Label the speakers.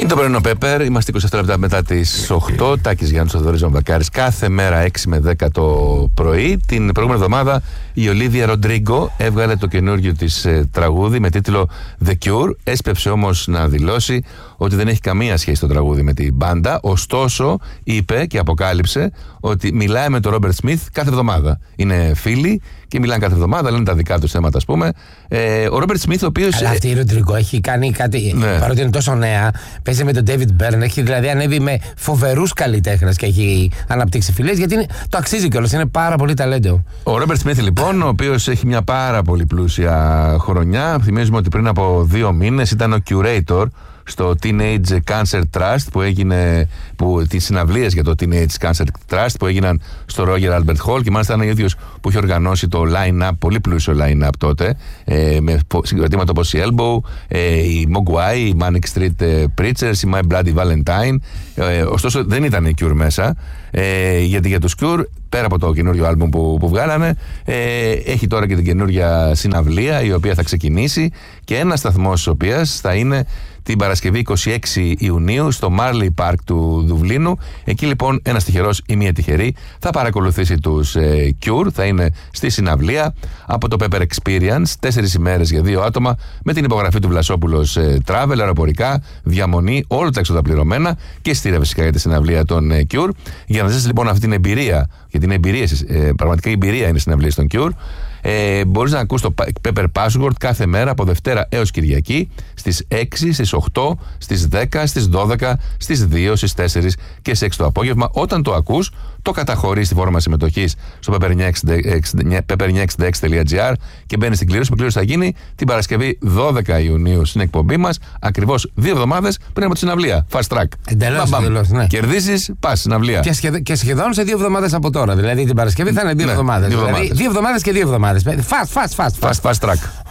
Speaker 1: Είναι το πρωινό Πέπερ, είμαστε 27 λεπτά μετά τις 8. Τάκης Γιάννης, Θοδωρής Βακάρης, κάθε μέρα 6 με 10 το πρωί. Την προηγούμενη εβδομάδα η Ολίβια Ροντρίγκο έβγαλε το καινούργιο της τραγούδι με τίτλο The Cure. Έσπευσε όμως να δηλώσει ότι δεν έχει καμία σχέση το τραγούδι με την μπάντα. Ωστόσο, είπε και αποκάλυψε ότι μιλάει με τον Ρόμπερτ Σμιθ κάθε εβδομάδα. Είναι φίλοι και μιλάνε κάθε εβδομάδα, λένε τα δικά τους θέματα, ας πούμε. Ο Ρόμπερτ Σμιθ, ο οποίος.
Speaker 2: Αλλά αυτή η Ροντρίγκο έχει κάνει κάτι. Ναι. Παρότι είναι τόσο νέα, παίζει με τον David Byrne, έχει δηλαδή ανέβει με φοβερούς καλλιτέχνες και έχει αναπτύξει φιλές, γιατί το αξίζει κιόλας, είναι πάρα πολύ ταλέντο. Ο
Speaker 1: Ρόμπερτ Σμιθ, λοιπόν, ο οποίος έχει μια πάρα πολύ πλούσια χρονιά. Θυμίζουμε ότι πριν από 2 μήνες ήταν ο curator στο Teenage Cancer Trust τις συναυλίες για το Teenage Cancer Trust που έγιναν στο Royal Albert Hall, και μάλιστα ήταν ο ίδιος που είχε οργανώσει το line-up, πολύ πλούσιο line-up τότε, με συγκροτήματα όπως η Elbow, η Mogwai, η Manic Street Preachers, η My Bloody Valentine. Ωστόσο δεν ήταν η Cure μέσα, γιατί για τους Cure, πέρα από το καινούριο άλμπουμ που βγάλανε, έχει τώρα και την καινούργια συναυλία η οποία θα ξεκινήσει, και ένας σταθμός της οποίας θα είναι την Παρασκευή 26 Ιουνίου στο Marley Park του Δουβλίνου. Εκεί λοιπόν ένας τυχερός ή μία τυχερή θα παρακολουθήσει τους Cure, θα είναι στη συναυλία από το Pepper Experience, 4 ημέρες για 2 άτομα, με την υπογραφή του Βλασόπουλος Travel, αεροπορικά, διαμονή, όλα τα έξοδα πληρωμένα και στήρα φυσικά για τη συναυλία των Cure. Για να ζήσεις λοιπόν αυτή την εμπειρία, γιατί είναι πραγματικά η εμπειρία είναι συναυλία των Cure, μπορείς να ακούς το Pepper Password κάθε μέρα από Δευτέρα έως Κυριακή στις 6, στις 8, στις 10, στις 12, στις 2, στις 4 και στις 6 το απόγευμα. Όταν το ακούς, το καταχωρείς στη φόρμα συμμετοχής στο pepper966.gr και μπαίνεις στην κλήρωση. Η κλήρωση θα γίνει την Παρασκευή 12 Ιουνίου στην εκπομπή μας, ακριβώς 2 εβδομάδες πριν από τη συναυλία. Fast track.
Speaker 2: Εντελώς, ναι.
Speaker 1: Κερδίσεις, πας συναυλία.
Speaker 2: Και σχεδόν σε 2 εβδομάδες από τώρα. Δηλαδή την Παρασκευή θα είναι 2 εβδομάδες. Δηλαδή 2 εβδομάδες και 2 εβδομάδες. Fast track.